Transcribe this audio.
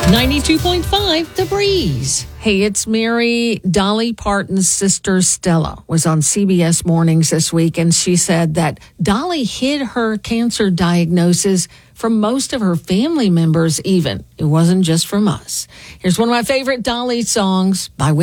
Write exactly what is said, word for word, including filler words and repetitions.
ninety-two point five The Breeze. Hey, it's Mary. Dolly Parton's sister Stella was on C B S Mornings this week, and she said that Dolly hid her cancer diagnosis from most of her family members even. It wasn't just from us. Here's one of my favorite Dolly songs by